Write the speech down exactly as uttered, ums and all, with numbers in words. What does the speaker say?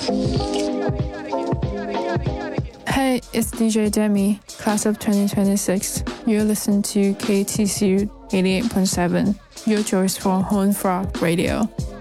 Hey, it's D J Demi, class of twenty twenty-six. You're listening to K T C U eighty-eight point seven, your choice for Horn Frog Radio.